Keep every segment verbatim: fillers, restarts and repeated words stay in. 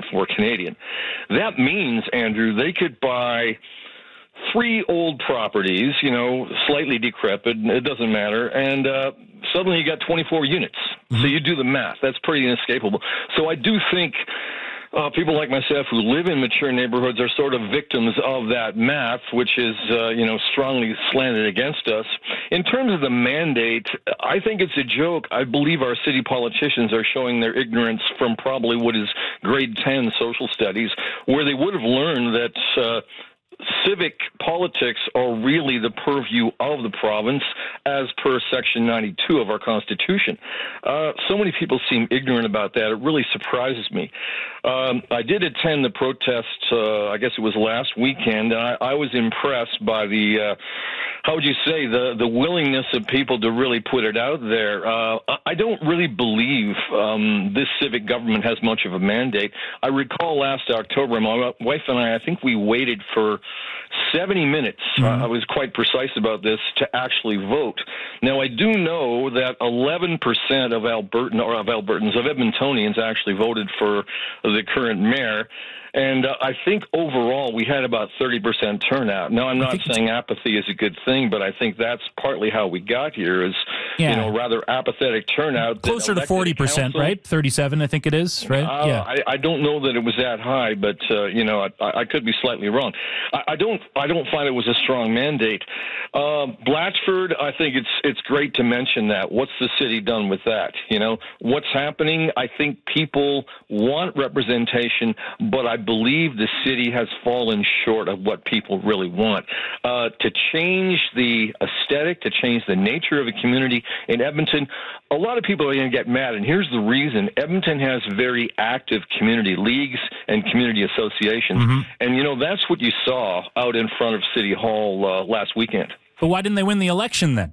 for Canadian. That means, Andrew, they could buy three old properties, you know, slightly decrepit, it doesn't matter, and uh, suddenly you got twenty-four units. Mm-hmm. So you do the math. That's pretty inescapable. So I do think uh, people like myself who live in mature neighborhoods are sort of victims of that math, which is, uh, you know, strongly slanted against us. In terms of the mandate, I think it's a joke. I believe our city politicians are showing their ignorance from probably what is grade ten social studies, where they would have learned that uh, civic politics are really the purview of the province as per Section ninety-two of our Constitution. Uh, so many people seem ignorant about that. It really surprises me. Um, I did attend the protest, uh, I guess it was last weekend, and I, I was impressed by the, uh, how would you say, the, the willingness of people to really put it out there. Uh, I don't really believe um, this civic government has much of a mandate. I recall last October, my wife and I, I think we waited for seventy minutes, mm-hmm. uh, I was quite precise about this, to actually vote. Now, I do know that eleven percent of Albertan, or of Albertans, of Edmontonians actually voted for the current mayor. And uh, I think overall we had about thirty percent turnout. Now, I'm not saying apathy is a good thing, but I think that's partly how we got here is, yeah. you know, rather apathetic turnout. Closer to forty percent, council, right? thirty-seven, I think it is, right? Uh, yeah. I, I don't know that it was that high, but, uh, you know, I, I could be slightly wrong. I, I don't I don't find it was a strong mandate. Uh, Blatchford, I think it's it's great to mention that. What's the city done with that? You know, what's happening? I think people want representation, but I believe the city has fallen short of what people really want. Uh, to change the aesthetic, to change the nature of a community in Edmonton, a lot of people are going to get mad, and here's the reason. Edmonton has very active community leagues and community associations, mm-hmm. and, you know, that's what you saw out in front of City Hall uh, last weekend. But why didn't they win the election then?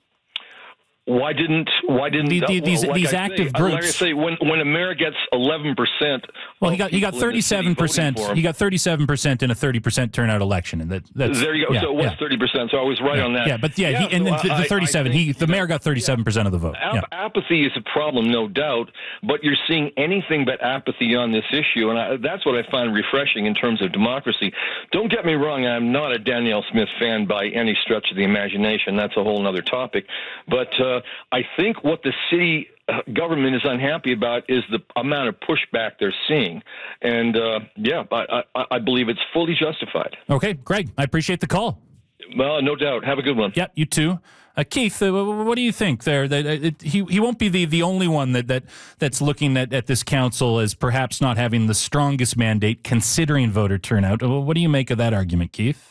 Why didn't why didn't the, the, these well, like these I active say, groups? Like I say, when when a mayor gets eleven percent, well, he got he got thirty-seven percent. He got thirty-seven percent in a thirty percent turnout election, and that that's there you go. Yeah, so it was thirty yeah. percent. So I was right yeah, on that. Yeah, but yeah, yeah he, and so the, the thirty-seven. I, I think, he the mayor got thirty-seven percent of the vote. Ap- yeah. Apathy is a problem, no doubt, but you're seeing anything but apathy on this issue, and I, that's what I find refreshing in terms of democracy. Don't get me wrong; I'm not a Danielle Smith fan by any stretch of the imagination. That's a whole other topic, but uh, I think what the city government is unhappy about is the amount of pushback they're seeing. And, uh, yeah, I, I, I believe it's fully justified. Okay, Greg, I appreciate the call. Well, no doubt. Have a good one. Yeah, you too. Uh, Keith, uh, what do you think there? That it, he he won't be the, the only one that, that that's looking at, at this council as perhaps not having the strongest mandate considering voter turnout. What do you make of that argument, Keith?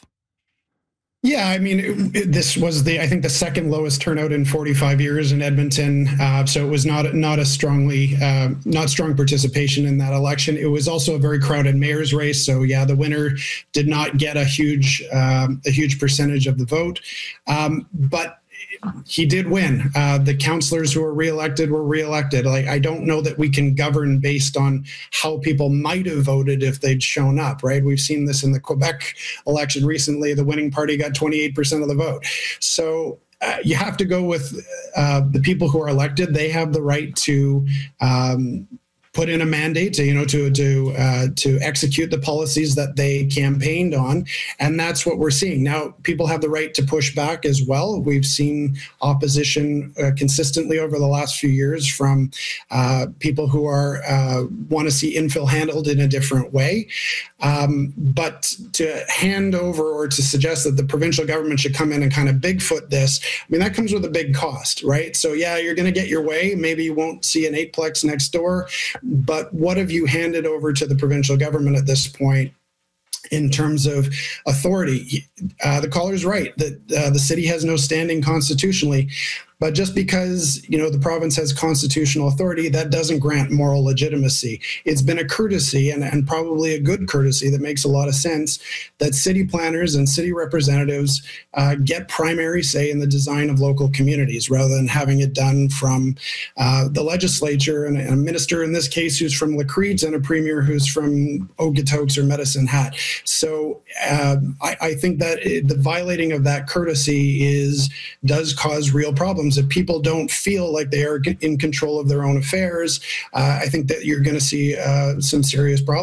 Yeah, I mean, it, it, this was the I think the second lowest turnout in forty-five years in Edmonton. Uh, so it was not not a strongly uh, not strong participation in that election. It was also a very crowded mayor's race. So yeah, the winner did not get a huge um, a huge percentage of the vote, um, but he did win. Uh, the councillors who were reelected were reelected. Like, I don't know that we can govern based on how people might have voted if they'd shown up, right? We've seen this in the Quebec election recently. The winning party got twenty-eight percent of the vote. So uh, you have to go with uh, the people who are elected. They have the right to um, put in a mandate to, you know, to to uh, to execute the policies that they campaigned on, and that's what we're seeing now. People have the right to push back as well. We've seen opposition uh, consistently over the last few years from uh, people who are uh, want to see infill handled in a different way. Um, but to hand over or to suggest that the provincial government should come in and kind of Bigfoot this, I mean, that comes with a big cost, right? So yeah, you're going to get your way. Maybe you won't see an eightplex next door. But what have you handed over to the provincial government at this point in terms of authority? Uh, the caller's right that uh, the city has no standing constitutionally. But just because, you know, the province has constitutional authority, that doesn't grant moral legitimacy. It's been a courtesy, and, and probably a good courtesy that makes a lot of sense, that city planners and city representatives uh, get primary say in the design of local communities rather than having it done from uh, the legislature and a minister in this case who's from Lacrede's and a premier who's from Okotoks or Medicine Hat. So uh, I, I think that it, the violating of that courtesy is does cause real problems. If people don't feel like they are in control of their own affairs, uh, I think that you're going to see uh, some serious problems.